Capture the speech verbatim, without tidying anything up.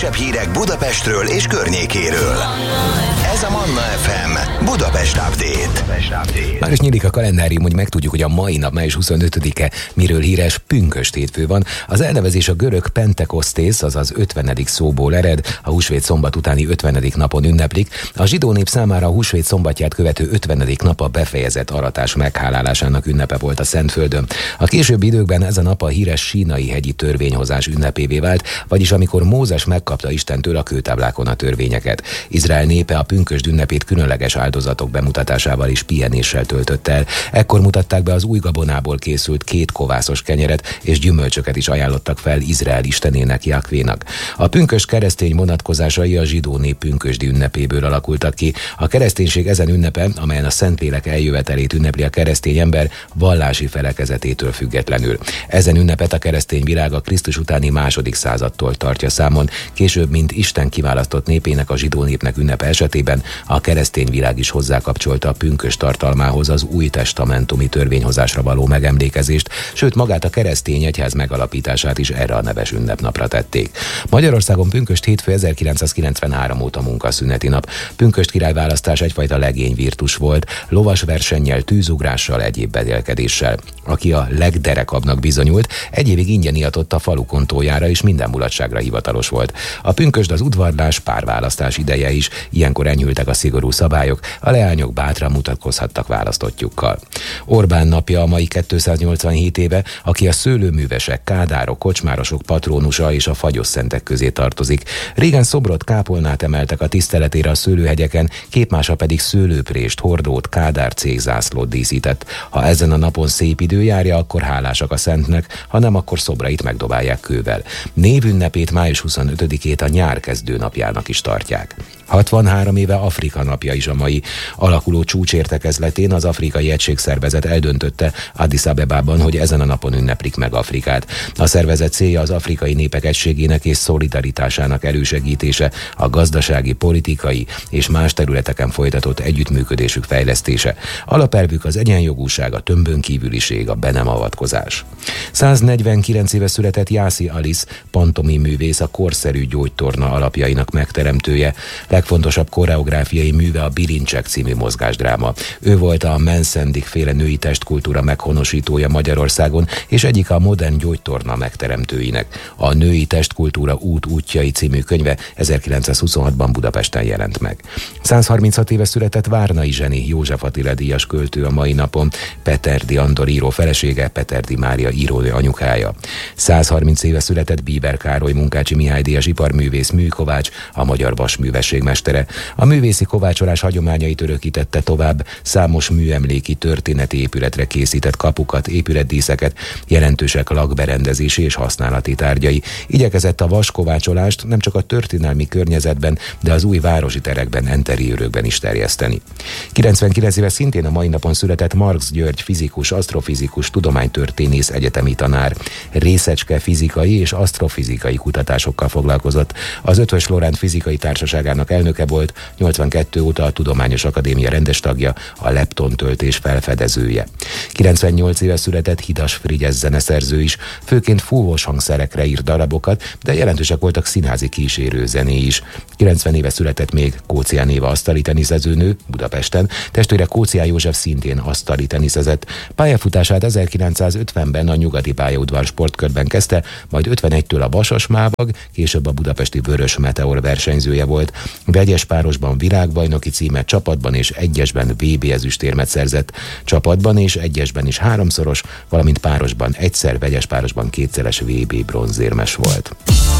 legfrissebb hírek Budapestről és környékéről. Ez a Manna ef em Budapest Update. Már is nyílik a kalendárium, hogy megtudjuk, hogy a mai nap, május huszonötödike, miről híres pünkösd hétfő van. Az elnevezés a görög Pentekosztész, azaz ötvenedik szóból ered, a húsvét szombat utáni ötvenedik napon ünneplik. A zsidó nép számára a húsvét szombatját követő ötvenedik nap a befejezett aratás meghálálásának ünnepe volt a Szentföldön. A későbbi időkben ez a nap a híres sínai hegyi törvényhozás ünnepévé vált, vagyis amikor Mózes megkapta Istentől a kőtáblákon a törvényeket. Izrael népe a pünkösd ünnepét különleges áldozatok bemutatásával és pihenéssel töltötte el. Ekkor mutatták be az új gabonából készült két kovászos kenyeret, és gyümölcsöket is ajánlottak fel Izrael istenének, Jahvénak. A pünkösd keresztény vonatkozásai a zsidó nép pünkösdi ünnepéből alakultak ki. A kereszténység ezen ünnepe, amelyen a Szentlélek eljövetelét ünnepli a keresztény ember, vallási felekezetétől függetlenül. Ezen ünnepet a keresztény világ a Krisztus utáni második századtól tartja számon. Később, mint Isten kiválasztott népének, a zsidó népnek ünnepe esetében a keresztény világ is hozzákapcsolta a pünkösd tartalmához az új testamentumi törvényhozásra való megemlékezést, sőt magát a keresztény egyház megalapítását is erre a neves ünnepnapra tették. Magyarországon pünkösd hétfő ezerkilencszázkilencvenhárom óta munkaszüneti nap. Pünkösd királyválasztás egyfajta legényvirtus volt, lovas versennyel, tűzugrással, egyéb bedélkedéssel. Aki a legderekabbnak bizonyult, egy évig ingyen ihatott a falu kontójára, és minden mulatságra hivatalos volt. A pünkösd az udvarlás, párválasztás ideje is, ilyenkor enyhültek a szigorú szabályok, a leányok bátran mutatkozhattak választottjukkal. Orbán napja a mai kétszáznyolcvanhét éve, aki a szőlőművesek, kádárok, kocsmárosok patrónusa és a fagyosszentek közé tartozik. Régen szobrot, kápolnát emeltek a tiszteletére a szőlőhegyeken, képmása pedig szőlőprést, hordót, kádár cégzászlót díszített. Ha ezen a napon szép idő járja, akkor hálásak a szentnek, ha nem, akkor szobrait megdobálják kővel. Névünnepét, május huszonötödikét a nyár kezdő napjának is tartják. hatvanhárom éve Afrika napja is a mai. Alakuló csúcsértekezletén az Afrikai Egységszervezet eldöntötte Addis Abebában, hogy ezen a napon ünneplik meg Afrikát. A szervezet célja az afrikai népek egységének és szolidaritásának elősegítése, a gazdasági, politikai és más területeken folytatott együttműködésük fejlesztése. Alapelvük az egyenjogúság, a tömbön kívüliség, a be nem avatkozás. száznegyvenkilenc éve született Jászi Alice, pantomiművész, a korszerű gyógytorna alapjainak megteremtője. Legfontosabb koreográfiai műve a Bilincsek című mozgásdráma. Ő volt a Menszendik féle női testkultúra meghonosítója Magyarországon, és egyik a modern gyógytorna megteremtőinek. A Női testkultúra út útjai című könyve ezerkilencszázhuszonhatban Budapesten jelent meg. százharminchat éve született Várnai Zseni, József Attila díjas költő a mai napon, Peterdi Andor író felesége, Peterdi Mária írónő anyukája. százharminc éve született Bíber Károly, Munkácsi Mihály díjas iparművész, műkovács, a magyar vasművesség mestere. A művészi kovácsolás hagyományait örökítette tovább, számos műemléki történeti épületre készített kapukat, épületdíszeket, jelentősek lakberendezési és használati tárgyai. Igyekezett a vaskovácsolást nem csak a történelmi környezetben, de az új városi terekben, enteriőrökben is terjeszteni. kilencvenkilenc éve szintén a mai napon született Marx György, fizikus, asztrofizikus, tudománytörténész, egyetemi tanár. Részecske fizikai és asztrofizikai kutatásokkal foglalkozott. Az Ötvös Loránd Fizikai Társaságának elnöke volt, nyolcvankettő óta a Tudományos Akadémia rendes tagja, a leptontöltés felfedezője. kilencvennyolc éve született Hidas Frigyes zeneszerző is, főként fúvós hangszerekre írt darabokat, de jelentősek voltak színházi kísérő zené is. kilencven éve született még Kócián Éva asztali teniszezőnő Budapesten, testvére Kócián József szintén asztali teniszezett. Pályafutását ezerkilencszázötvenben a Nyugati Pályaudvar sportkörben kezdte, majd ötvenegytől a Vasas Mávag, később a budapesti Vörös Meteor versenyzője volt. Vegyes párosban világbajnoki címet, csapatban és egyesben vé bé ezüstérmet szerzett. Csapatban és egyesben is háromszoros, valamint párosban egyszer, vegyes párosban kétszeres vé bé bronzérmes volt.